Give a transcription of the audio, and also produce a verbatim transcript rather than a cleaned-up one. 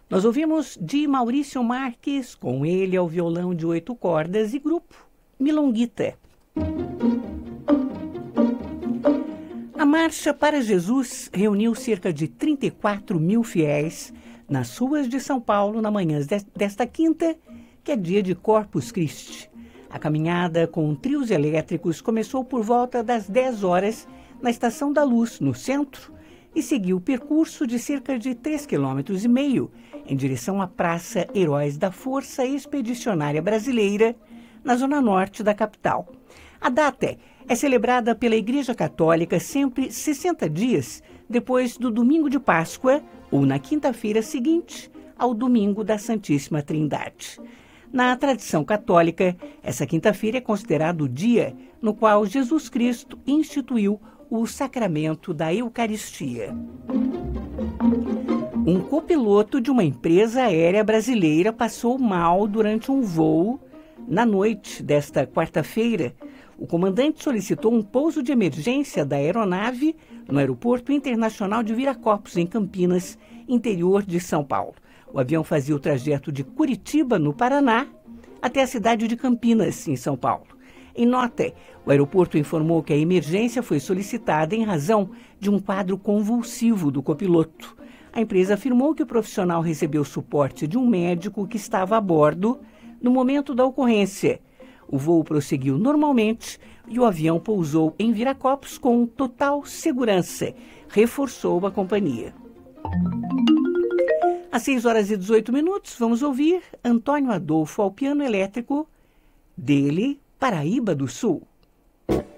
Nós ouvimos de Maurício Marques, com ele ao violão de oito cordas e grupo Milonguita. A Marcha para Jesus reuniu cerca de trinta e quatro mil fiéis nas ruas de São Paulo na manhã desta quinta, que é dia de Corpus Christi. A caminhada com trios elétricos começou por volta das dez horas na Estação da Luz, no centro, e seguiu o percurso de cerca de três quilômetros e meio em direção à Praça Heróis da Força Expedicionária Brasileira, na zona norte da capital. A data é celebrada pela Igreja Católica sempre sessenta dias depois do domingo de Páscoa ou na quinta-feira seguinte ao domingo da Santíssima Trindade. Na tradição católica, essa quinta-feira é considerado o dia no qual Jesus Cristo instituiu o sacramento da Eucaristia. Um copiloto de uma empresa aérea brasileira passou mal durante um voo na noite desta quarta-feira. O comandante solicitou um pouso de emergência da aeronave no Aeroporto Internacional de Viracopos, em Campinas, interior de São Paulo. O avião fazia o trajeto de Curitiba, no Paraná, até a cidade de Campinas, em São Paulo. Em nota, o aeroporto informou que a emergência foi solicitada em razão de um quadro convulsivo do copiloto. A empresa afirmou que o profissional recebeu suporte de um médico que estava a bordo no momento da ocorrência. O voo prosseguiu normalmente e o avião pousou em Viracopos com total segurança, reforçou a companhia. Às seis horas e dezoito minutos, vamos ouvir Antônio Adolfo ao piano elétrico, dele, Paraíba do Sul.